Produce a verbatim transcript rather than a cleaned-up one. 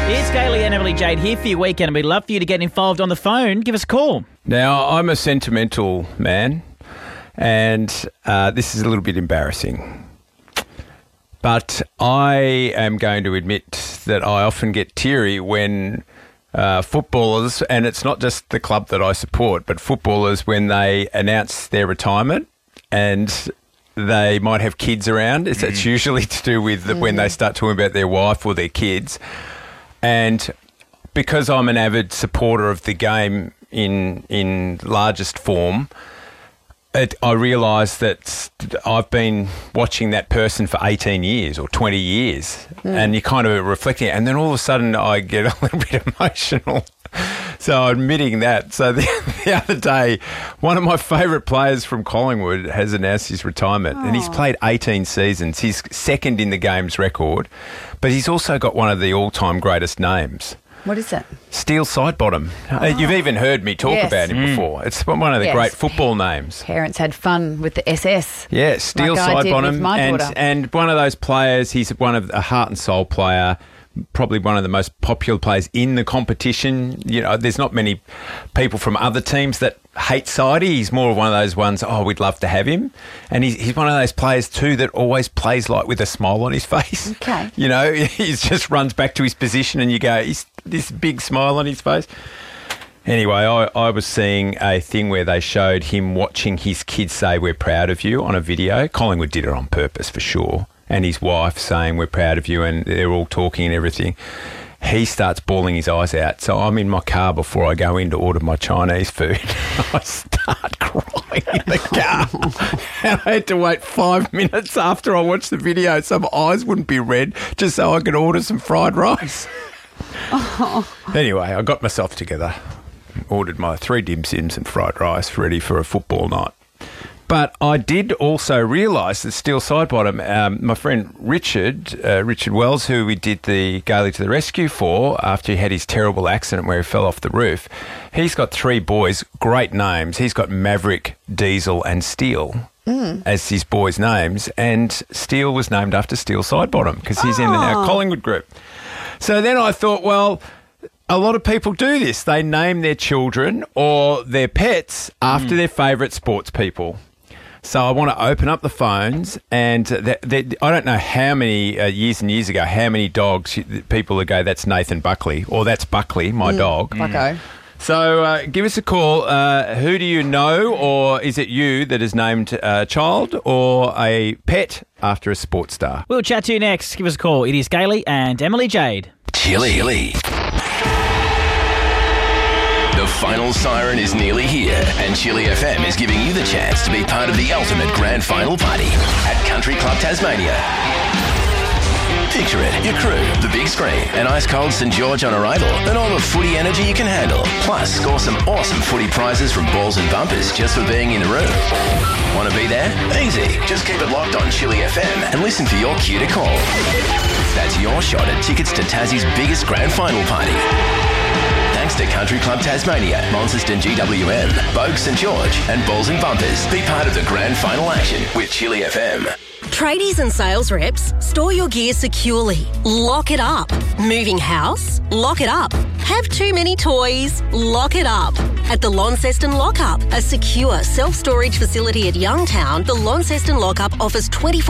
Here's Gailey and Emily Jade here for your weekend, and we'd love for you to get involved on the phone. Give us a call. Now, I'm a sentimental man, and uh, this is a little bit embarrassing. But I am going to admit that I often get teary when uh, footballers, and it's not just the club that I support, but footballers, when they announce their retirement and they might have kids around. It's, it's usually to do with the, when they start talking about their wife or their kids. And because I'm an avid supporter of the game in in largest form, it, I realise that I've been watching that person for eighteen years or twenty years, mm. and you kind of reflecting it, and then all of a sudden I get a little bit emotional. So admitting that. So the, the other day, one of my favourite players from Collingwood has announced his retirement, oh. and he's played eighteen seasons. He's second in the game's record, but he's also got one of the all-time greatest names. What is it? Steele Sidebottom. Oh. Uh, you've even heard me talk yes. about him mm. before. It's one of the yes. great football names. Parents had fun with the S S. Yeah, Steele like Sidebottom. And, and one of those players, he's one of a heart and soul player, probably one of the most popular players in the competition. You know, there's not many people from other teams that hate Sidey. He's more of one of those ones, oh, we'd love to have him. And he's, he's one of those players too that always plays like with a smile on his face. Okay. You know, he just runs back to his position and you go, he's this big smile on his face. Anyway, I, I was seeing a thing where they showed him watching his kids say, we're proud of you on a video. Collingwood did it on purpose for sure. And his wife saying, we're proud of you, and they're all talking and everything. He starts bawling his eyes out. So I'm in my car before I go in to order my Chinese food. I start crying in the car. And I had to wait five minutes after I watched the video so my eyes wouldn't be red, just so I could order some fried rice. Oh. Anyway, I got myself together, ordered my three dim sims and fried rice, ready for a football night. But I did also realise that Steele Sidebottom, um, my friend Richard, uh, Richard Wells, who we did the Gailey to the Rescue for after he had his terrible accident where he fell off the roof, he's got three boys, great names. He's got Maverick, Diesel and Steele mm. as his boys' names, and Steele was named after Steele Sidebottom because he's oh. in the now Collingwood group. So then I thought, well, a lot of people do this. They name their children or their pets after mm. their favourite sports people. So I want to open up the phones, and th- th- I don't know how many uh, years and years ago, how many dogs people would go, that's Nathan Buckley, or that's Buckley, my mm, dog. Bucko. So uh, give us a call. Uh, who do you know, or is it you that has named a child or a pet after a sports star? We'll chat to you next. Give us a call. It is Gailey and Emily Jade. Chili. The final siren is nearly here, and Chili F M is giving you the chance to be part of the ultimate grand final party at Country Club Tasmania. Picture it, your crew, the big screen, and ice-cold St George on arrival, and all the footy energy you can handle. Plus, score some awesome footy prizes from balls and bumpers just for being in the room. Want to be there? Easy. Just keep it locked on Chili F M and listen for your cue to call. That's your shot at tickets to Tassie's biggest grand final party. Thanks to Country Club Tasmania, Launceston G W M, Bogue St George and Balls and Bumpers. Be part of the grand final action with Chili F M. Tradies and sales reps, store your gear securely. Lock it up. Moving house? Lock it up. Have too many toys? Lock it up. At the Launceston Lockup, a secure self-storage facility at Youngtown, the Launceston Lockup offers twenty-four